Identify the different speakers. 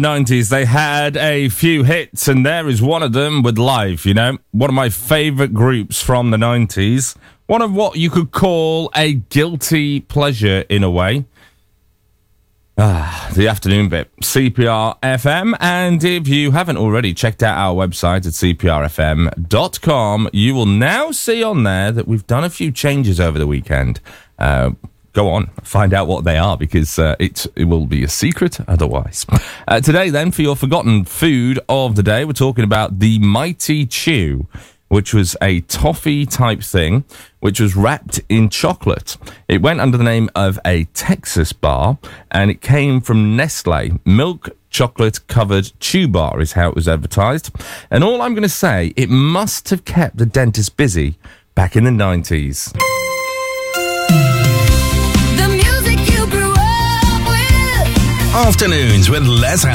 Speaker 1: 90s, they had a few hits, and there is one of them with Live, you know, one of my favourite groups from the 90s, one of what you could call a guilty pleasure in a way. The afternoon bit, CPR FM, and if you haven't already checked out our website at cprfm.com, you will now see on there that we've done a few changes over the weekend. Go on, find out what they are, because it will be a secret otherwise. Today, then, for your forgotten food of the day, we're talking about the Mighty Chew, which was a toffee-type thing, which was wrapped in chocolate. It went under the name of a Texas bar, and it came from Nestle. Milk chocolate-covered chew bar is how it was advertised. And all I'm going to say, it must have kept the dentist busy back in the 90s.
Speaker 2: Afternoons with Les